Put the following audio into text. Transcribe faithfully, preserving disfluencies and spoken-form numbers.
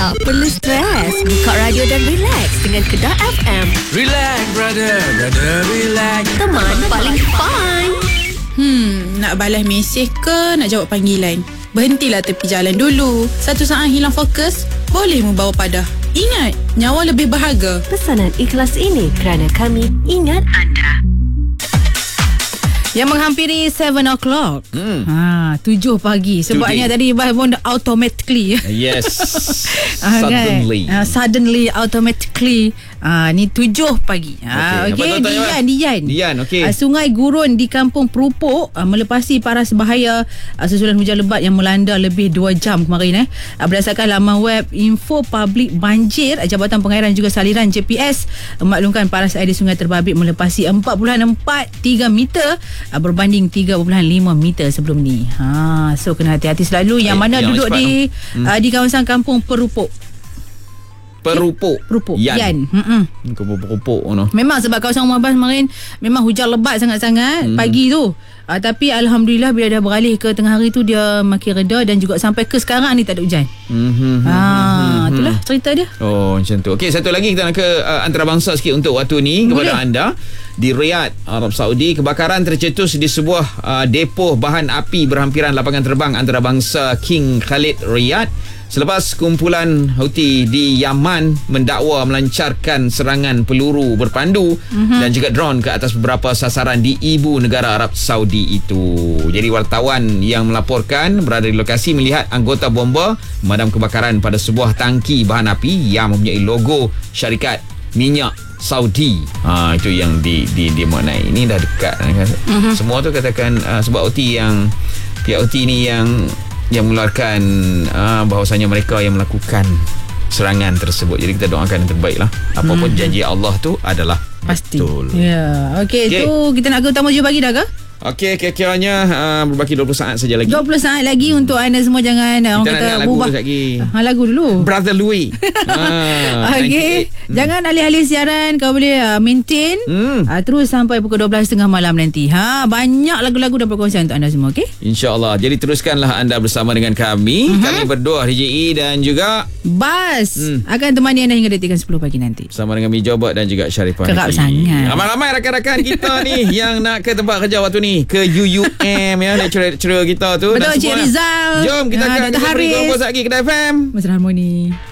Tak perlu stres, buka radio dan relax dengan Kedah F M. Relax brother, brother relax. Teman paling fine. Hmm, nak balas mesej ke nak jawab panggilan? Berhentilah tepi jalan dulu. Satu saat hilang fokus, boleh membawa padah. Ingat, nyawa lebih berharga. Pesanan ikhlas ini kerana kami ingat anda. Yang menghampiri seven o'clock. Hmm. Ha, tujuh pagi. Sebabnya tadi Ibrahim pun automatically. Yes. Ah, Suddenly. Kan? Ah, suddenly, automatically. Ah, ni tujuh pagi. Ah, Okey. okay. Apa tu, Dian, Tuan? Dian. Dian, okey. Ah, Sungai Gurun di Kampung Perupuk ah, melepasi paras bahaya ah, susulan hujan lebat yang melanda lebih dua jam kemarin. Eh. Ah, berdasarkan laman web Info Public Banjir, Jabatan Pengairan juga Saliran J P S memaklumkan paras air di sungai terbabit melepasi empat perpuluhan empat tiga meter uh, berbanding tiga perpuluhan lima meter sebelum ni. Ha, so kena hati-hati selalu yang Eh, mana yang duduk cepat di tu. Hmm. uh, di kawasan Kampung Perupuk. Perupuk. Perupuk. Yan. Yan. Mm-mm. Kau perupuk no. Memang sebab kawasan Umar Bas kemarin memang hujan lebat sangat-sangat hmm. pagi tu. Uh, tapi Alhamdulillah bila dah beralih ke tengah hari tu dia makin reda dan juga sampai ke sekarang ni tak ada hujan. Mm-hmm. Ha, itulah cerita dia. Oh, macam tu. Okey, satu lagi kita nak ke uh, antarabangsa sikit untuk waktu ni. Kepada Boleh. anda di Riyadh, Arab Saudi, kebakaran tercetus di sebuah uh, depoh bahan api berhampiran lapangan terbang antarabangsa King Khalid Riyadh selepas kumpulan Houthi di Yaman mendakwa melancarkan serangan peluru berpandu mm-hmm. dan juga drone ke atas beberapa sasaran di ibu negara Arab Saudi itu. Jadi wartawan yang melaporkan berada di lokasi melihat anggota bomba memadam kebakaran pada sebuah tangki bahan api yang mempunyai logo syarikat minyak Saudi. Ha, itu yang di di dimaknai. Ini dah dekat kan. Mm-hmm. Semua tu katakan uh, sebab Houthi yang pihak Houthi ni yang yang mengeluarkan uh, bahawasanya mereka yang melakukan serangan tersebut. Jadi kita doakan yang terbaik lah. Apapun hmm. janji Allah tu adalah Pasti. betul. Ya. Okey, Okey. tu kita nak ke utama tujuh pagi dah ke? Okey, kira-kiranya uh, berbaki dua puluh saat saja lagi. dua puluh saat lagi untuk anda semua jangan orang Kita nak kata dengar lagu berubah. sekejap lagi. Ha, lagu dulu. Brother Louis. ha, Okey. Jangan alih-alih siaran, kau boleh uh, maintain Hmm. uh, terus sampai pukul dua belas tiga puluh malam nanti. Ha, banyak lagu-lagu dan perkongsian untuk anda semua, okey? InsyaAllah. Jadi teruskanlah anda bersama dengan kami. Mhm. Kami berdua, D J E dan juga Bas Hmm. akan temani anda hingga detik sepuluh pagi nanti. bersama dengan Mijobot dan juga Sharifah. Kerap Naki. sangat. Ramai-ramai rakan-rakan kita ni yang nak ke tempat kerja waktu ni, ke U U M ya, lecturer-lecturer kita tu. Betul, Dan Cik semua. Rizal. Jom kita Ah, akan Doktor Haris. bersama lagi Kedai F M. Mesra Harmoni.